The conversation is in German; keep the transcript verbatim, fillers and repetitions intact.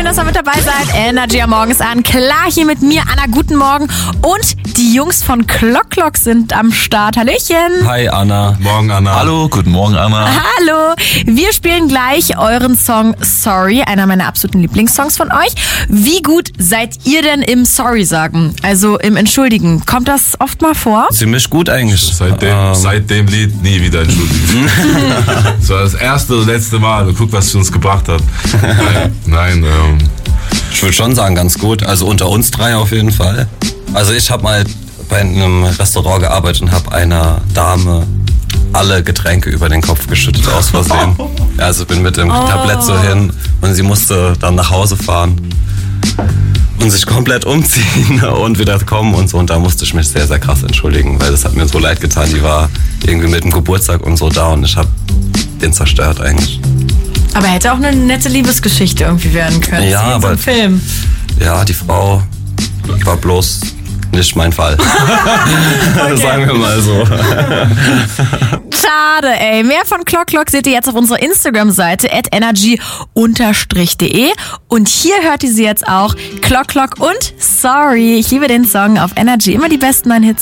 schön, dass ihr mit dabei seid. Energy am Morgen ist an. Klar, hier mit mir, Anna, guten Morgen. Und die Jungs von Clock Clock sind am Start. Hallöchen. Hi Anna. Morgen Anna. Hallo, guten Morgen Anna. Hallo. Wir spielen gleich euren Song Sorry, einer meiner absoluten Lieblingssongs von euch. Wie gut seid ihr denn im Sorry sagen? Also im Entschuldigen. Kommt das oft mal vor? Ziemlich gut eigentlich. Seit dem, Ähm, seit dem Lied nie wieder entschuldigen. Das war das erste und letzte Mal. Und guck, was es uns gebracht hat. Nein, nein ähm, Ich würde schon sagen, ganz gut. Also unter uns drei auf jeden Fall. Also ich habe mal bei einem Restaurant gearbeitet und habe einer Dame alle Getränke über den Kopf geschüttet aus Versehen. Also bin mit dem Oh. Tablett so hin und sie musste dann nach Hause fahren und sich komplett umziehen und wieder kommen und so. Und da musste ich mich sehr, sehr krass entschuldigen, weil das hat mir so leid getan. Die war irgendwie mit dem Geburtstag und so da und ich habe den zerstört eigentlich. Aber hätte auch eine nette Liebesgeschichte irgendwie werden können. Ja, Wie in so einem aber- Film. Ja, die Frau war bloß nicht mein Fall. Sagen wir mal so. Schade, ey. Mehr von Clock Clock seht ihr jetzt auf unserer Instagram-Seite at energy unterstrich de. Und hier hört ihr sie jetzt auch. Clock Clock und Sorry. Ich liebe den Song auf Energy. Immer die besten neuen Hits.